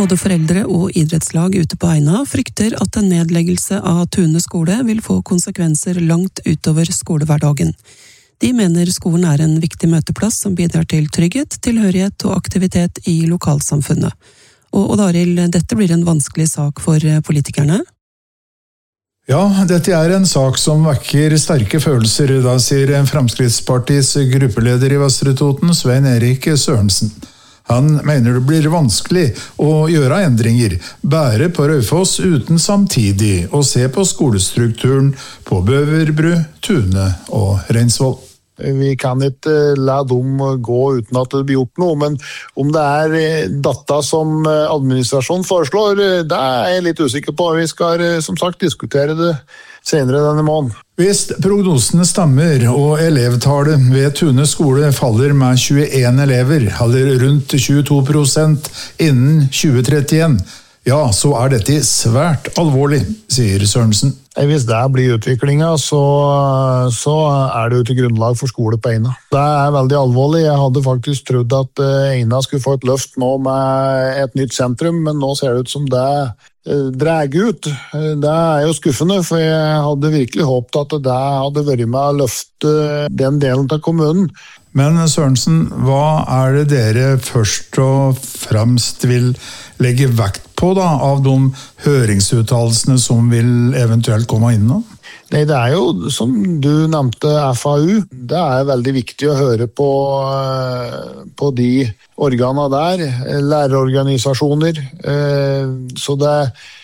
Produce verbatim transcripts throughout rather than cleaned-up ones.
Både foreldre og idrettslag ute på Eina frykter at en nedleggelse av Tune skole vil få konsekvenser langt utover skolehverdagen. De mener skolen er en viktig møteplass som bidrar til trygghet, tilhørighet og aktivitet i lokalsamfunnet. Og Odd Arild, dette blir en vanskelig sak for politikerne? Ja, dette er en sak som vekker sterke følelser, da sier Fremskrittspartiets gruppeleder i Vestre Toten, Svein Erik Sørensen. Han mener det blir vanskelig å gjøre endringer, bære på Raufoss uten samtidig å se på skolestrukturen på Bøverbru, Tune og Reinsvoll. Vi kan ikke la dem gå uten at det blir gjort noe, men om det er data som administrasjonen foreslår, det er jeg litt usikker på. Vi skal som sagt diskutere det senere denne måneden. Hvis prognosene stemmer og elevtallet ved Tune skole faller med tjueen elever, eller rundt tjueto prosent innen tjue trettien, ja, så er dette svært alvorlig, sier Sørensen. Hvis det blir utviklingen, så, så er det jo til grunnlag for skole på Eina. Det er veldig alvorlig. Jeg hadde faktisk trodd at Eina skulle få et løft nå med et nytt sentrum, men nå ser det ut som det drar ut. Det er jo skuffende, for jeg hadde virkelig håpet at det hadde vært med å løfte den delen av kommunen. Men Sørensen, hva er det dere først og fremst vil legge vekt på da, av de høringsuttalelsene som vil eventuelt komme inn nå? Nei, det er jo, som du nevnte, F A U. Det er veldig viktig å høre på, på de organene der, lærerorganisasjoner. Så det,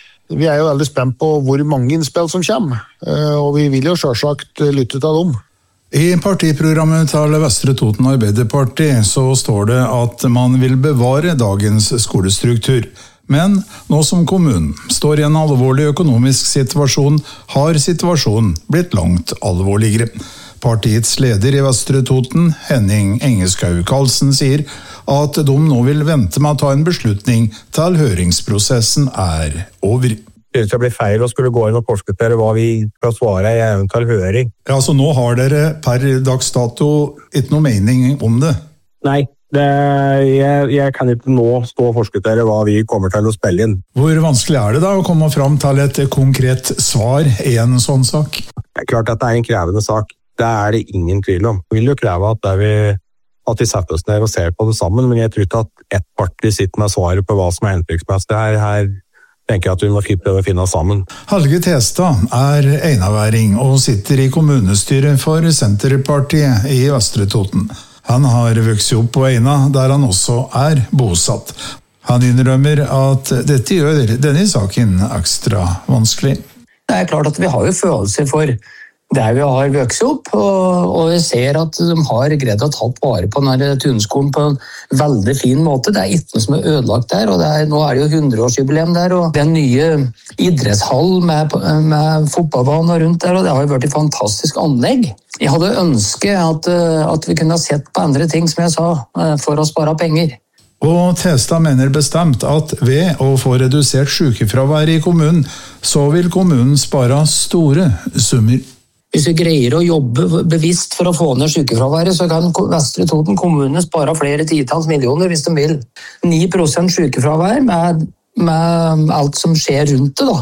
vi er jo veldig spent på hvor mange innspill som kommer, og vi vil jo selvsagt lytte til dem. I partiprogrammet til Vestre Toten Arbeiderparti så står det at man vil bevare dagens skolestruktur. Men nå som kommunen står i en alvorlig økonomisk situasjon, har situasjonen blitt langt alvorligere. Partiets leder i Vestre Toten, Henning Engeskau Karlsen, sier at de nå vil vente med å ta en beslutning til høringsprosessen er over. Det synes jeg blir feil å skulle gå inn og forskuttere hva vi skal svare i eventuell høring. Ja, så nå har dere per dags dato ikke noe mening om det? Nei, det, jeg, jeg kan ikke nå stå og forskuttere hva vi kommer til å spille inn. Hvor vanskelig er det da å komme fram til et konkret svar i en sånn sak? Det er klart at det er en krevende sak. Det er det ingen tvil om. Vi vil jo kreve at, vi, at vi setter oss ned og ser på det sammen, men jeg tror ikke at ett parti sitter med svaret på hva som er hensiktsmessig her, her tenker jeg at vi må prøve å finne sammen. Helge Testad er einaværing og sitter i kommunestyret for Senterpartiet i Vestre Toten. Han har vokst opp på Eina, der han også er bosatt. Han innrømmer at dette gjør denne saken ekstra vanskelig. Det er klart at vi har jo følelser for der vi har vokst opp, og, og vi ser at de har greid å ta vare på denne Tuneskolen på en veldig fin måte. Det er ikke noe som er ødelagt der, og det er, nå er det jo hundreårsjubileum der, og den nye idrettshall med, med fotballbanen rundt der, og det har jo vært et fantastisk anlegg. Jeg hadde ønsket at, at vi kunne ha sett på andre ting, som jeg sa, for å spare penger. Og Testad mener bestemt at ved å få redusert sykefravær i kommunen, så vil kommunen spare store summer. Hvis vi greier å jobbe bevisst for å få ned sykefraværet, så kan Vestre Toten kommune spare flere titalls millioner hvis de vil. ni prosent sykefravær med, med alt som skjer rundt det, da.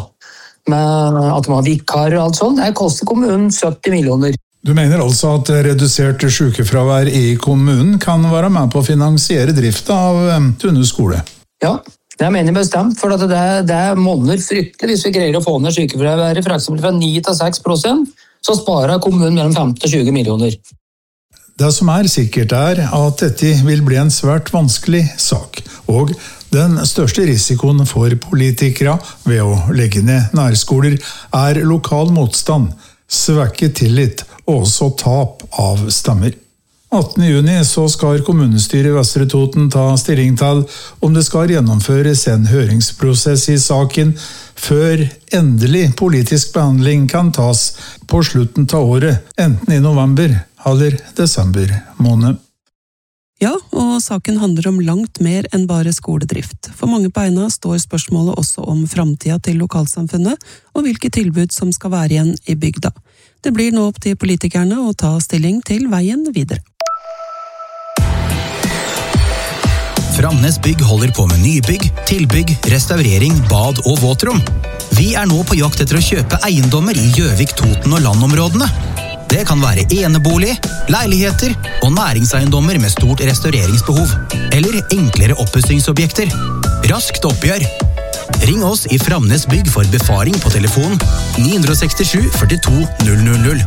Med at man har vikarer og alt sånt, det koster kommunen sytti millioner. Du mener altså at redusert sykefravær i kommunen kan være med på å finansiere driften av Tune skole? Ja, det mener jeg bestemt, for det, det monner fryktelig hvis vi greier å få ned sykefraværet for eksempel fra ni til seks prosent. Så sparer kommunen mellom femten til tjue millioner. Det som er sikkert er at dette vil bli en svært vanskelig sak, og den største risikoen for politikere ved å legge ned nærskoler er lokal motstand, svekket tillit og også tap av stemmer. attende juni så skal kommunestyret i Vestre Toten ta stilling til om det skal gjennomføres en høringsprosess i saken før endelig politisk behandling kan tas på slutten av året, enten i november eller desember måned. Ja, og saken handler om langt mer enn bare skoledrift. For mange på Eina står spørsmålet også om framtida til lokalsamfunnet, og hvilke tilbud som skal være igjen i bygda. Det blir nå opp til politikerne å ta stilling til veien videre. Framnes Bygg holder på med nybygg, tilbygg, restaurering, bad og våtrom. Vi er nå på jakt etter å kjøpe eiendommer i Gjøvik, Toten og landområdene. Det kan være enebolig, leiligheter og næringseiendommer med stort restaureringsbehov, eller enklere oppussingsobjekter. Raskt oppgjør! Ring oss i Framnes Bygg for befaring på telefon ni seks sju, fire to, null null null.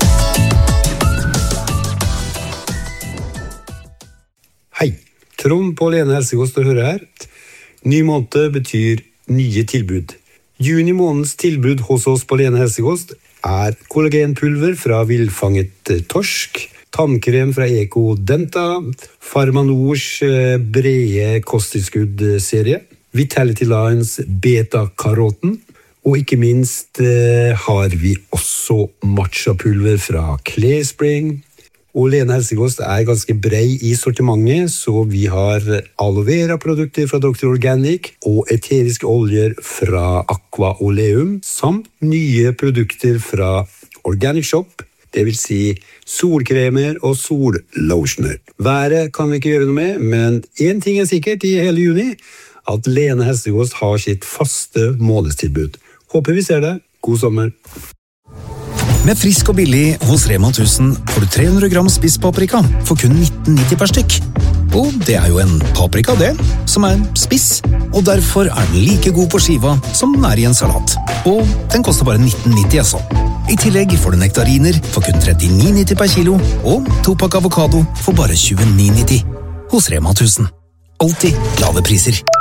Hei, Trond på Lene Helsekost og hører her. Ny måned betyr nye tilbud. Juni måneds tilbud hos oss på Lene Helsekost er kollagenpulver fra villfanget torsk, tannkrem fra Eko Denta, Farmanors brede kosttilskudd-serie, Vitality Lines Beta-karoten, og ikke minst eh, har vi også matcha-pulver fra Clayspring. Og Lene Helsekost er ganske brei i sortimentet, så vi har aloe vera-produkter fra doktor Organic og eteriske oljer fra Aqua Oleum, samt nye produkter fra Organic Shop, det vil si solkremer og sollotioner. Været kan vi ikke gjøre noe med, men en ting er sikkert i hele juni, at Lene Helsekost har sitt faste månedstilbud. Håper vi ser det. God sommer! Med frisk og billig hos Rema tusen får du tre hundre gram spisspaprika for kun nitten nitti per stykk. Og det er jo en paprika det, som er spiss, og derfor er den like god på skiva som den er i en salat. Og den koster bare nitten nitti altså. I tillegg får du nektariner for kun trettini nitti per kilo, og to pakk avokado for bare tjueni nitti. Hos Rema tusen. Alltid lave priser.